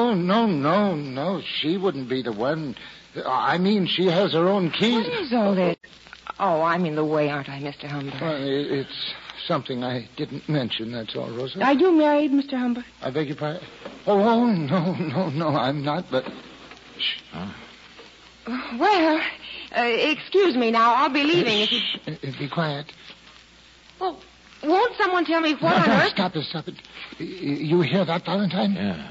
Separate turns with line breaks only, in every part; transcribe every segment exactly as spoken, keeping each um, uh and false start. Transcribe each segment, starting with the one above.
no, no, no, no. She wouldn't be the one. I mean, she has her own keys.
What is all this? Oh, I'm in the way, aren't I, Mister Humber?
Well, it's something I didn't mention, that's all, Rosa.
Are you married, Mister Humber?
I beg your pardon? Oh, oh, no, no, no, I'm not, but...
Shh. Huh?
Well, uh, excuse me now. I'll be leaving if you...
Uh, be quiet.
Well, won't someone tell me what
no,
on
no,
earth...
Stop it, stop it. You hear that, Valentine?
Yeah.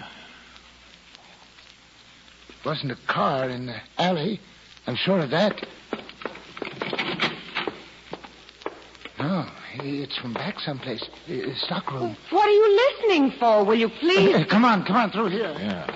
It wasn't a car in the alley. I'm sure of that. No, it's from back someplace. Uh, stockroom.
What are you listening for? Will you please...
Uh, come on, come on, through here.
Yeah.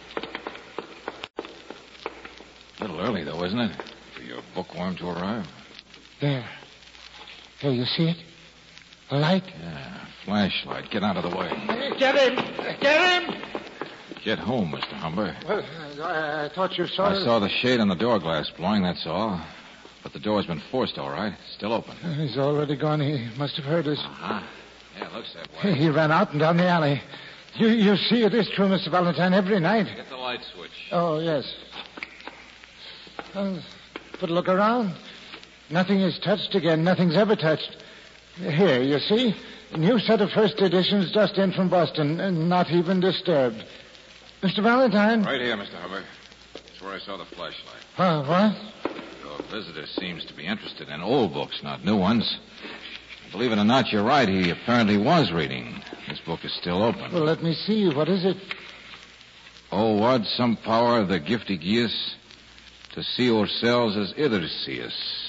A little early, though, isn't it? For your bookworm to arrive.
There. There, you see it? A light?
Yeah, flashlight. Get out of the way.
Get him! Get him!
Get home, Mister Humber.
Well, I, I thought you saw...
I saw the shade on the door glass blowing, that's all. But the door's been forced, all right. Still open.
Uh, he's already gone. He must have heard us.
Uh-huh. Yeah, it looks that way.
He ran out and down the alley. You, you see, it is true, Mister Valentine, every night.
Get the light switch.
Oh, yes. Well, but look around. Nothing is touched again. Nothing's ever touched. Here, you see? A new set of first editions just in from Boston, and not even disturbed. Mister Valentine?
Right here, Mister Hubbard. That's where I saw the flashlight.
Uh, what?
Your visitor seems to be interested in old books, not new ones. Believe it or not, you're right. He apparently was reading. This book is still open.
Well, let me see. What is it?
Oh, what some power of the gifty geus to see ourselves as others see us.